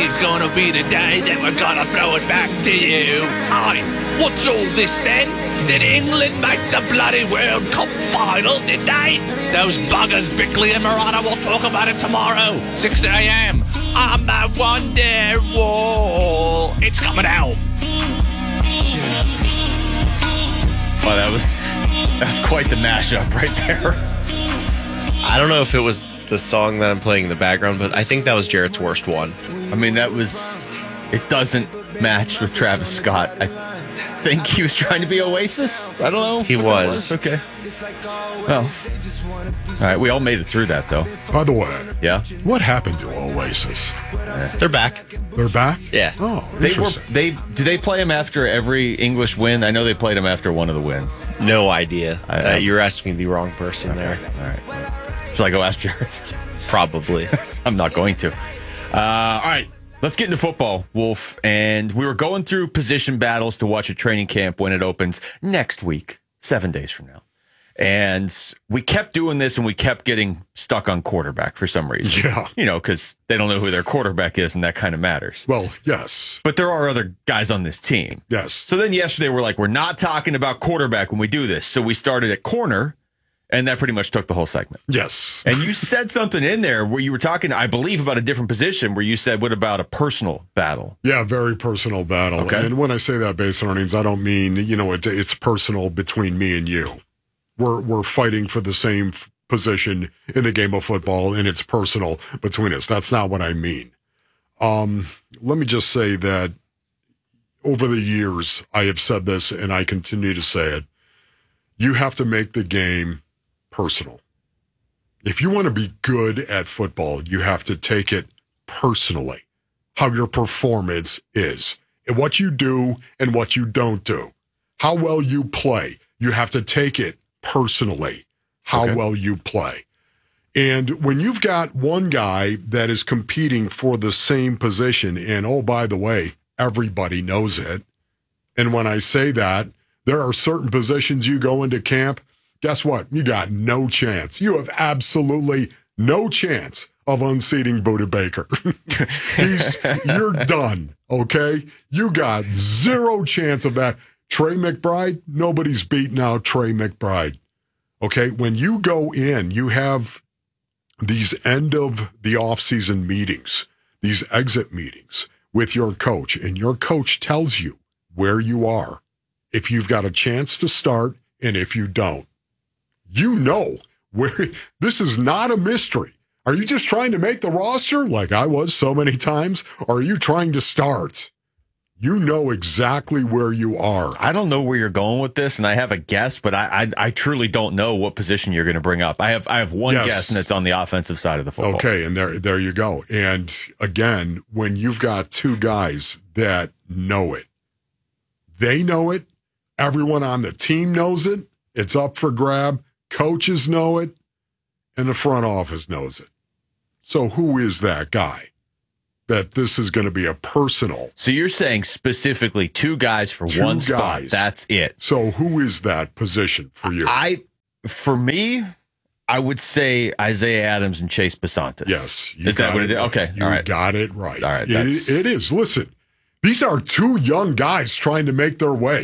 today's gonna be the day that we're gonna throw it back to you. Aye, what's all this then? Did England make the bloody World Cup final, did they? Those buggers, Bickley and Murata, we'll talk about it tomorrow, 6 a.m. I'm a Wonderwall. It's coming out. Oh, that was quite the mashup right there. I don't know if it was the song that I'm playing in the background, but I think that was Jarrett's worst one. I mean, it doesn't match with Travis Scott. I think he was trying to be Oasis. I don't know. He was. Okay. Well, all right. We all made it through that, though. By the way, Yeah. what happened to Oasis? They're back. They're back? Yeah. Oh, interesting. Do they play him after every English win? I know they played him after one of the wins. No idea. I You're asking the wrong person there. All right. Shall I go ask Jared? Probably. I'm not going to. All right. Let's get into football, Wolf. And we were going through position battles to watch a training camp when it opens next week, 7 days from now. And we kept doing this and we kept getting stuck on quarterback for some reason. Yeah. You know, because they don't know who their quarterback is and that kind of matters. Well, yes. But there are other guys on this team. Yes. So then yesterday we're like, we're not talking about quarterback when we do this. So we started at corner, and that pretty much took the whole segment. Yes. And you said something in there where you were talking, I believe, about a different position where you said, what about a personal battle? Yeah, very personal battle. Okay. And when I say that, Base Earnings, I don't mean, it's personal between me and you. We're fighting for the same position in the game of football, and it's personal between us. That's not what I mean. Let me just say that over the years, I have said this, and I continue to say it. You have to make the game personal. If you want to be good at football, you have to take it personally, how your performance is, and what you do and what you don't do, how well you play. You have to take it personally, how well you play. And when you've got one guy that is competing for the same position, and oh, by the way, everybody knows it. And when I say that, there are certain positions you go into camp, guess what? You got no chance. You have absolutely no chance of unseating Budda Baker. You're done, okay? You got zero chance of that. Trey McBride, nobody's beating out Trey McBride, okay? When you go in, you have these end of the offseason meetings, these exit meetings with your coach, and your coach tells you where you are, if you've got a chance to start, and if you don't. You know where. This is not a mystery. Are you just trying to make the roster like I was so many times? Or are you trying to start? You know exactly where you are. I don't know where you're going with this, and I have a guess, but I truly don't know what position you're going to bring up. I have one guess, and it's on the offensive side of the football. Okay, and there you go. And again, when you've got two guys that know it, they know it, everyone on the team knows it, it's up for grab, coaches know it, and the front office knows it. So who is that guy that this is going to be a personal? So you're saying specifically two guys for one spot. That's it. So who is that position for you? For me, I would say Isaiah Adams and Chase Basantis. Yes. Is that what it is? Okay. You all right. got it right. All right. It is. Listen, these are two young guys trying to make their way.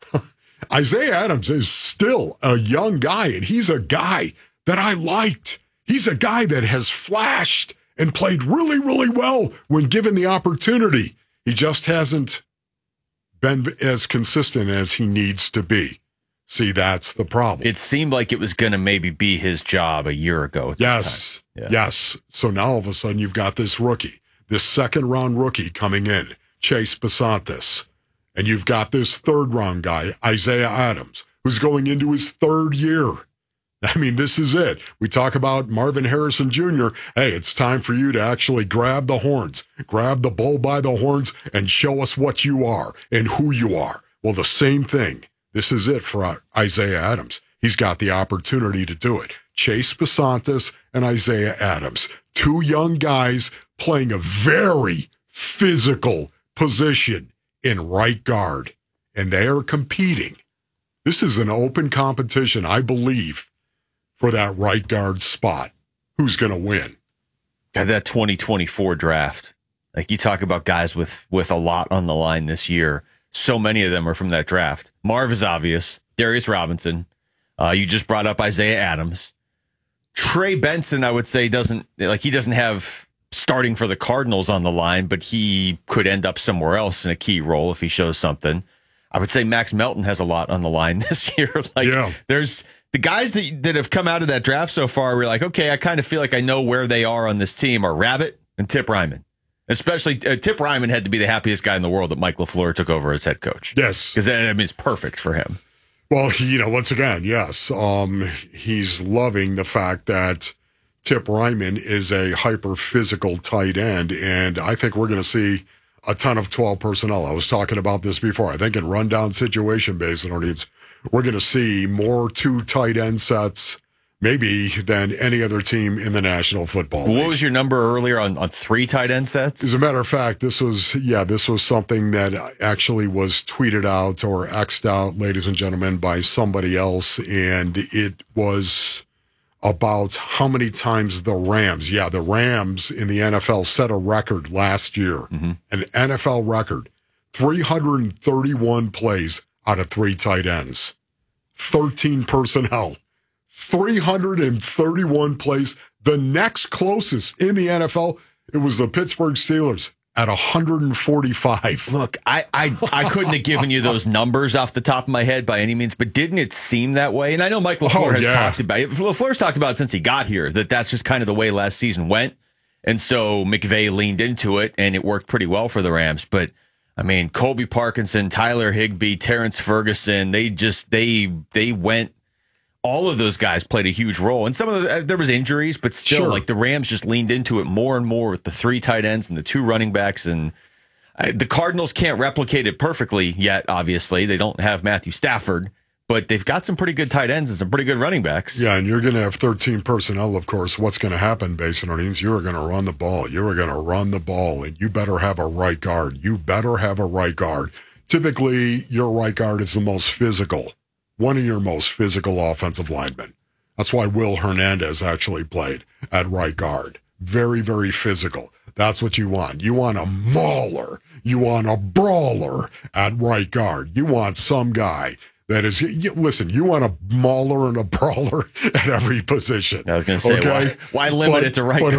Isaiah Adams is still a young guy, and he's a guy that I liked. He's a guy that has flashed and played really, really well when given the opportunity. He just hasn't been as consistent as he needs to be. See, that's the problem. It seemed like it was going to maybe be his job a year ago. Yes. Yes. So now all of a sudden you've got this rookie, this second-round rookie coming in, Chase Basantis. And you've got this third-round guy, Isaiah Adams, who's going into his third year. I mean, this is it. We talk about Marvin Harrison Jr. Hey, it's time for you to actually grab the horns, grab the bull by the horns, and show us what you are and who you are. Well, the same thing. This is it for Isaiah Adams. He's got the opportunity to do it. Chase Basantis and Isaiah Adams, two young guys playing a very physical position in right guard, and they are competing. This is an open competition, I believe, for that right guard spot. Who's going to win? God, that 2024 draft. Like you talk about guys with a lot on the line this year. So many of them are from that draft. Marv is obvious. Darius Robinson. You just brought up Isaiah Adams. Trey Benson, I would say, he doesn't have starting for the Cardinals on the line, but he could end up somewhere else in a key role if he shows something. I would say Max Melton has a lot on the line this year. There's the guys that have come out of that draft so far. We're like, okay, I kind of feel like I know where they are on this team are Rabbit and Tip Ryman. Especially Tip Ryman had to be the happiest guy in the world that Mike LaFleur took over as head coach. Yes. Because it's perfect for him. Well, once again, yes. He's loving the fact that Tip Ryman is a hyper-physical tight end, and I think we're going to see a ton of 12 personnel. I was talking about this before. I think in rundown situation-based audience, we're going to see more 2 tight end sets maybe than any other team in the National Football League. What was your number earlier on 3 tight end sets? As a matter of fact, this was something that actually was tweeted out or X'd out, ladies and gentlemen, by somebody else, and it was about how many times the Rams in the NFL set a record last year, an NFL record, 331 plays out of 3 tight ends, 13 personnel. 331 plays. The next closest in the NFL, it was the Pittsburgh Steelers at 145. Look, I couldn't have given you those numbers off the top of my head by any means, but didn't it seem that way? And I know Mike LaFleur has talked about it. LaFleur's talked about it since he got here, that's just kind of the way last season went. And so McVay leaned into it, and it worked pretty well for the Rams. But, I mean, Colby Parkinson, Tyler Higbee, Terrence Ferguson, they went. All of those guys played a huge role. And some of there was injuries, but still, like the Rams just leaned into it more and more with the 3 tight ends and the 2 running backs. And the Cardinals can't replicate it perfectly yet, obviously. They don't have Matthew Stafford, but they've got some pretty good tight ends and some pretty good running backs. Yeah, and you're going to have 13 personnel, of course. What's going to happen, Basin Earnings? You are going to run the ball. You are going to run the ball, and you better have a right guard. Typically, your right guard is the most physical. One of your most physical offensive linemen. That's why Will Hernandez actually played at right guard. Very, very physical. That's what you want. You want a mauler. You want a brawler at right guard. You want some guy that is, listen, you want a mauler and a brawler at every position. I was going to say, okay? Why limit it to right guard?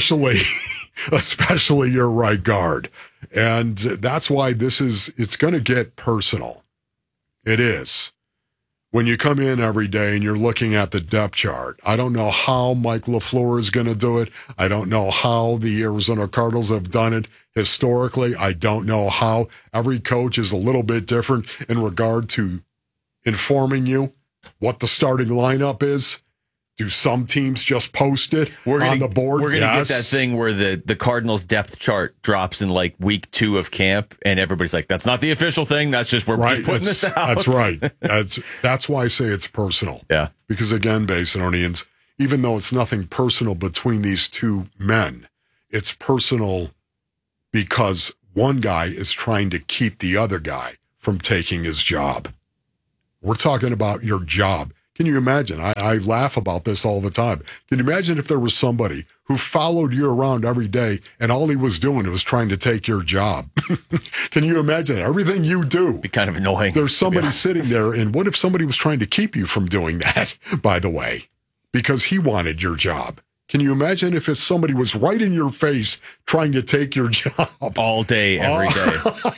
Especially your right guard. And that's why it's going to get personal. It is. When you come in every day and you're looking at the depth chart, I don't know how Mike LaFleur is going to do it. I don't know how the Arizona Cardinals have done it historically. I don't know how. Every coach is a little bit different in regard to informing you what the starting lineup is. Do some teams just post it on the board? We're going to get that thing where the Cardinals depth chart drops in like week 2 of camp, and everybody's like, that's not the official thing. That's just, we're just putting this out. That's right. That's why I say it's personal. Yeah. Because again, Basinonians, even though it's nothing personal between these 2 men, it's personal because one guy is trying to keep the other guy from taking his job. We're talking about your job. Can you imagine? I laugh about this all the time. Can you imagine if there was somebody who followed you around every day and all he was doing was trying to take your job? Can you imagine everything you do? It'd be kind of annoying. There's somebody sitting there, and what if somebody was trying to keep you from doing that, by the way, because he wanted your job? Can you imagine if somebody was right in your face trying to take your job? All day, every day.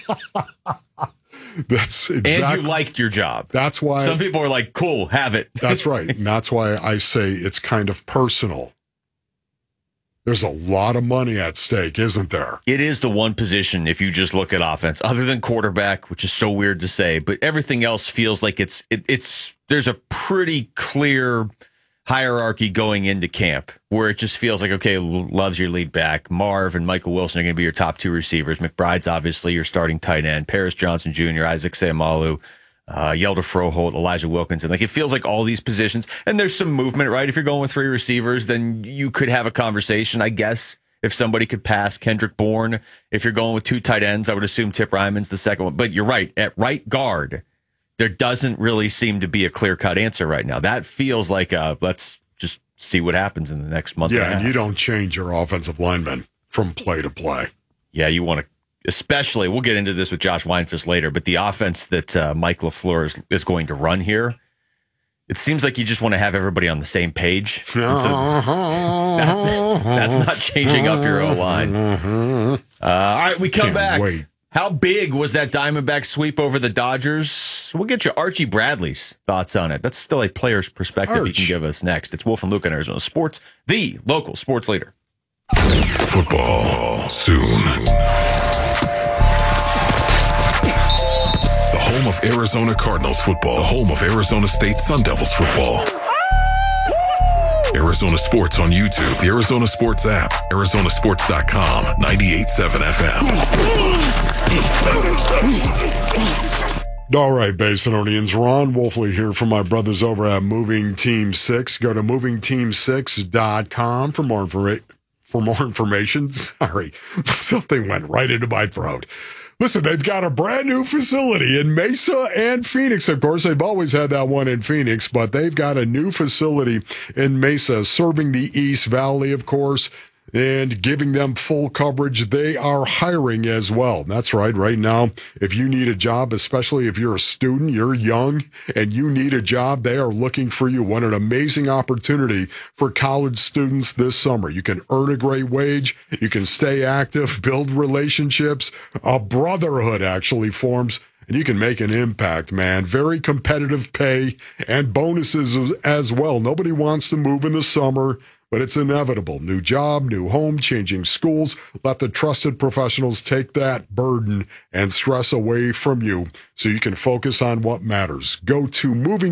That's exactly. And you liked your job. That's why. Some people are like, cool, have it. That's right. And that's why I say it's kind of personal. There's a lot of money at stake, isn't there? It is the one position, if you just look at offense, other than quarterback, which is so weird to say, but everything else feels like there's a pretty clear hierarchy going into camp where it just feels like, okay, Love's your lead back. Marv and Michael Wilson are going to be your top 2 receivers. McBride's obviously your starting tight end. Paris Johnson Jr., Isaac Seumalo, Yelda Froholt, Elijah Wilkinson. Like, it feels like all these positions, and there's some movement, right? If you're going with 3 receivers, then you could have a conversation, I guess, if somebody could pass Kendrick Bourne. If you're going with 2 tight ends, I would assume Tip Ryman's the second one. But you're right. At right guard, there doesn't really seem to be a clear-cut answer right now. That feels like let's just see what happens in the next month. Yeah, and you don't change your offensive linemen from play to play. Yeah, you want to, especially, we'll get into this with Josh Weinfuss later, but the offense that Mike LaFleur is going to run here, it seems like you just want to have everybody on the same page. That's not changing up your O-line. All right, we come back. Wait. How big was that Diamondback sweep over the Dodgers? We'll get you Archie Bradley's thoughts on it. That's still a player's perspective he can give us next. It's Wolf and Luke on Arizona Sports, the local sports leader. Football soon. The home of Arizona Cardinals football. The home of Arizona State Sun Devils football. Arizona Sports on YouTube, the Arizona Sports app, Arizonasports.com, 98.7 FM. All right, Basinonians. Ron Wolfley here from my brothers over at Moving Team 6. Go to movingteam6.com for more information. Sorry, something went right into my throat. Listen, they've got a brand new facility in Mesa and Phoenix. Of course, they've always had that one in Phoenix, but they've got a new facility in Mesa serving the East Valley, of course, and giving them full coverage. They are hiring as well. That's right. Right now, if you need a job, especially if you're a student, you're young, and you need a job, they are looking for you. What an amazing opportunity for college students this summer. You can earn a great wage. You can stay active, build relationships. A brotherhood actually forms, and you can make an impact, man. Very competitive pay and bonuses as well. Nobody wants to move in the summer, but it's inevitable. New job, new home, changing schools. Let the trusted professionals take that burden and stress away from you so you can focus on what matters. Go to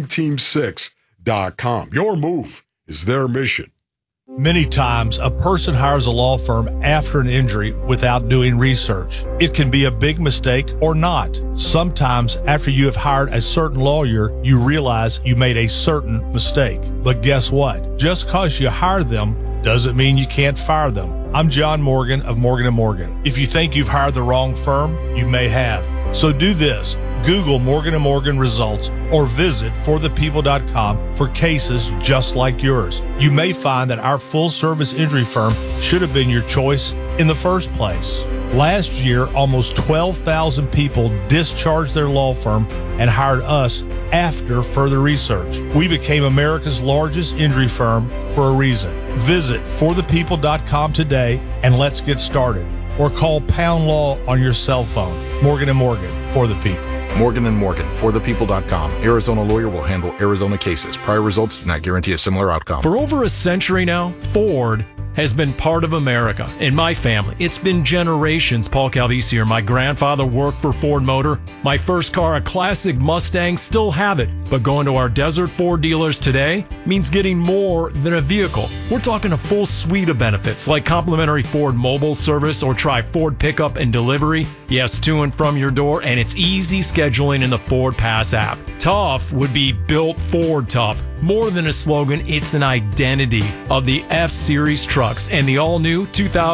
movingteam6.com. Your move is their mission. Many times, a person hires a law firm after an injury without doing research. It can be a big mistake or not. Sometimes, after you have hired a certain lawyer, you realize you made a certain mistake. But guess what? Just because you hire them doesn't mean you can't fire them. I'm John Morgan of Morgan & Morgan. If you think you've hired the wrong firm, you may have. So do this. Google Morgan & Morgan results or visit forthepeople.com for cases just like yours. You may find that our full-service injury firm should have been your choice in the first place. Last year, almost 12,000 people discharged their law firm and hired us after further research. We became America's largest injury firm for a reason. Visit forthepeople.com today and let's get started. Or call Pound Law on your cell phone. Morgan & Morgan, for the people. Morgan & Morgan, forthepeople.com. Arizona lawyer will handle Arizona cases. Prior results do not guarantee a similar outcome. For over a century now, Ford has been part of America. In my family, it's been generations. Paul Calvisi here. My grandfather worked for Ford Motor. My first car, a classic Mustang, still have it. But going to our Desert Ford dealers today means getting more than a vehicle. We're talking a full suite of benefits like complimentary Ford mobile service or try Ford pickup and delivery. Yes, to and from your door, and it's easy scheduling in the Ford Pass app. Tough would be built Ford tough. More than a slogan, it's an identity of the F-Series trucks, and the all-new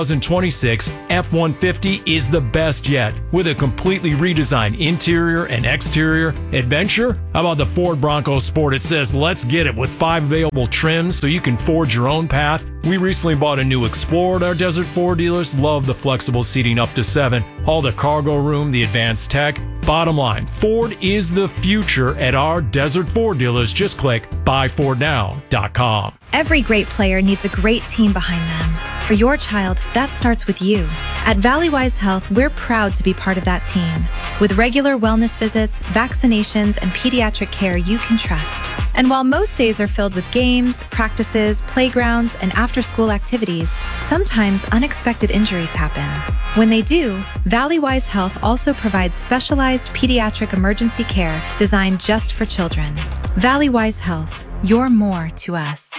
2026 F-150 is the best yet. With a completely redesigned interior and exterior adventure, how about the Ford Bronco Sport? It says, let's get it, with 5 available trims so you can forge your own path. We recently bought a new Explorer at our Desert Ford dealers. Love the flexible seating up to 7. All the cargo room, the advanced tech. Bottom line, Ford is the future at our Desert Ford dealers. Just click buyfordnow.com. Every great player needs a great team behind them. For your child, that starts with you. At Valleywise Health, we're proud to be part of that team. With regular wellness visits, vaccinations, and pediatric care you can trust. And while most days are filled with games, practices, playgrounds, and after-school activities, sometimes unexpected injuries happen. When they do, Valleywise Health also provides specialized pediatric emergency care designed just for children. Valleywise Health, you're more to us.